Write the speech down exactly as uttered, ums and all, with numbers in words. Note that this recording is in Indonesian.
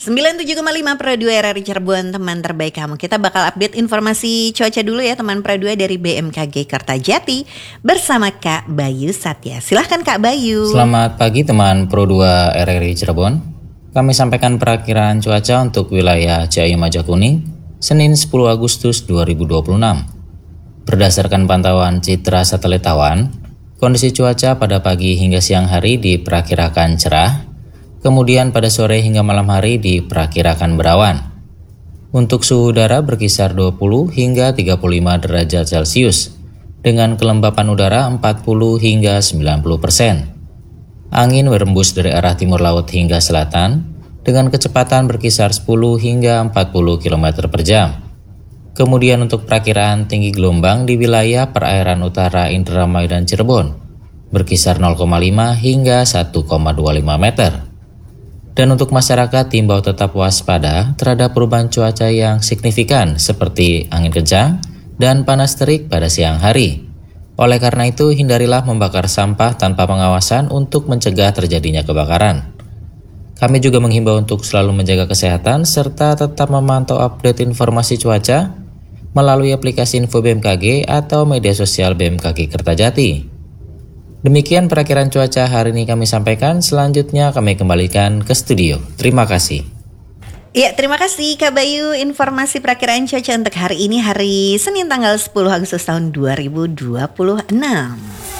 sembilan puluh tujuh koma lima Pro dua R R I Cirebon, teman terbaik kamu. Kita bakal update informasi cuaca dulu ya teman Pro dua dari B M K G Kertajati bersama Kak Bayu Satya. Silahkan Kak Bayu. Selamat pagi teman Pro dua R R I Cirebon. Kami sampaikan perakiraan cuaca untuk wilayah Ciayu Majakuning, Senin sepuluh Agustus dua ribu dua puluh enam. Berdasarkan pantauan Citra Satelit Awan, kondisi cuaca pada pagi hingga siang hari diperkirakan cerah. Kemudian pada sore hingga malam hari diperkirakan berawan. Untuk suhu udara berkisar dua puluh hingga tiga puluh lima derajat Celcius dengan kelembapan udara empat puluh hingga sembilan puluh persen. Angin berembus dari arah timur laut hingga selatan dengan kecepatan berkisar sepuluh hingga empat puluh kilometer per jam. Kemudian untuk perakiraan tinggi gelombang di wilayah perairan utara Indramayu dan Cirebon berkisar nol koma lima hingga satu koma dua lima meter. Dan untuk masyarakat diimbau tetap waspada terhadap perubahan cuaca yang signifikan seperti angin kencang dan panas terik pada siang hari. Oleh karena itu, hindarilah membakar sampah tanpa pengawasan untuk mencegah terjadinya kebakaran. Kami juga menghimbau untuk selalu menjaga kesehatan serta tetap memantau update informasi cuaca melalui aplikasi Info B M K G atau media sosial B M K G Kertajati. Demikian perakiraan cuaca hari ini kami sampaikan. Selanjutnya kami kembalikan ke studio. Terima kasih. Ya, terima kasih Kak Bayu. Informasi perakiraan cuaca untuk hari ini, hari Senin tanggal sepuluh Agustus tahun dua ribu dua puluh enam.